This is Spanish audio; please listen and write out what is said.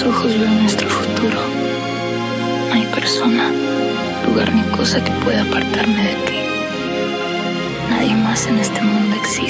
ojos veo nuestro futuro. No hay persona, lugar ni cosa que pueda apartarme de ti. Nadie más en este mundo existe.